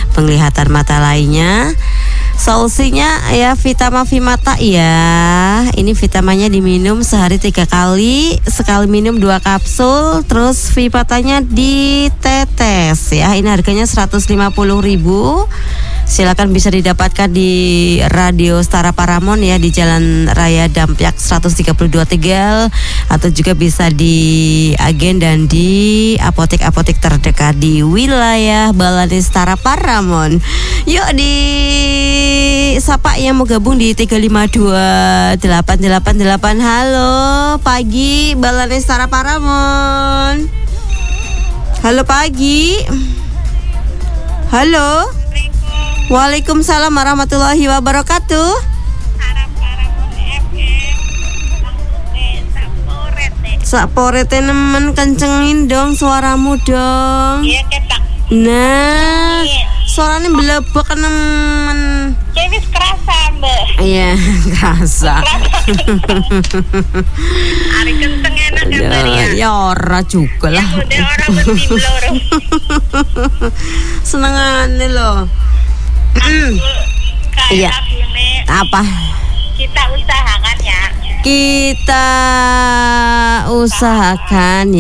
penglihatan mata lainnya. Solusinya ya Vitama Vimata ya. Ini vitaminnya diminum sehari 3 kali, sekali minum 2 kapsul. Terus Vimatanya ditetes ya. Ini harganya 150.000. Silakan bisa didapatkan di Radio Setara Paramon ya, di Jalan Raya Dampyak 132 Tegal, atau juga bisa di agen dan di apotek-apotek terdekat di wilayah Balani Setara Paramon. Yuk di sapa yang mau gabung di 3528888. Halo pagi Balani Setara Paramon. Halo pagi. Halo. Waalaikumsalam warahmatullahi wabarakatuh. Saporete nemen, kencengin dong suaramu dong. Iya ketak. Nah, suaranya belebek nemen. Jadi kerasa mbak. Iya, kerasa. Hari kenceng enak kabarnya. Ya ora juga lah. Ya udah orang mesti bloro. Senengane loh. Iya. Apa? Kita usahakan ya. Kita usahakan